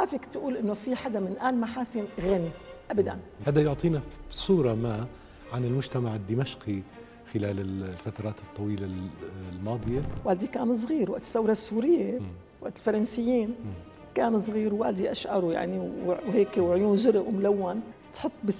ما فيك تقول إنه في حدا من آل محاسن غني أبداً. هذا يعطينا صورة ما عن المجتمع الدمشقي خلال الفترات الطويلة الماضية. والدي كان صغير وقت الثورة السورية، وقت الفرنسيين كان صغير، والدي أشقره يعني وهيك وعيون زرق وملون، تحط